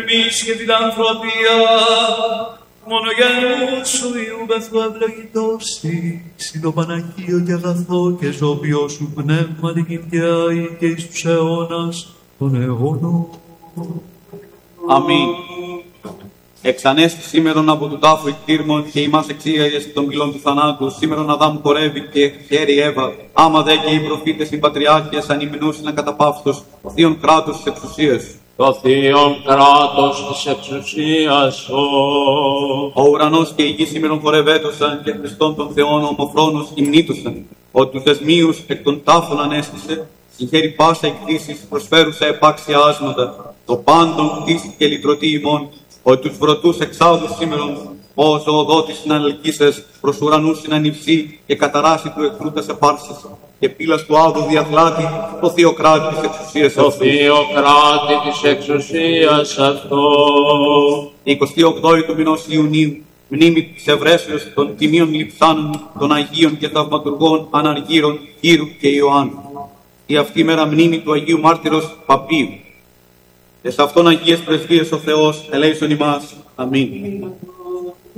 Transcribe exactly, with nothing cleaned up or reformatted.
εμείς και την ανθρωπία, μόνο για εμούς σου Υιού Πεθού ευλογητός εις το Παναγίο και αγαθό και ζώπιο σου πνεύμα την Κυριακή και εις τους αιώνας των αιώνων. Αμήν. Εξανέστη σήμερον από του τάφου εκτήρμων και ημάς εξήγαγες των πυλών του θανάτου. Σήμερον Αδάμ χορεύει και χαίρει Εύα. Άμα δε και οι προφήτες οι πατριάρχες ανημενούσιν ακαταπαύστος θείον κράτος της εξουσίας. Το θείον κράτος της εξουσίας σου. Ο ουρανός και η γη σήμερον χορευέτωσαν και Χριστόν των Θεών ομοφρόνος υμνήτωσαν. Ο τους δεσμίους εκ των τάφων ανέστησε, συγχαίρει πάσα εκτίσεις, προσφέρουσα επάξια άσματα. Το πάντων κτίσει και λυτρωτή ημών, ότι τους βρωτούς εξάδους σήμερον, ως ο οδότης συναλληλκίσες, προς ουρανούς συνανυψεί και καταράσει του εχθρού τας επάρσεις. Και πύλας του άδου διαθλάτη, το θείο κράτη της εξουσίας Το αυτού. θείο κράτη της εξουσίας αυτό. εικοστή όγδοη του μηνός Ιουνίου, μνήμη της ευρέσεως των τιμίων λειψάνων, των Αγίων και Θαυματουργών Αναργύρων, Κύρου και Ιωάννου. Η αυτή μέρα μνήμη του Αγίου Μάρτυρος Παπίου. Και σε αυτόν Αγίες Πρεσβείες ο Θεός ελέησον ημάς. Αμήν.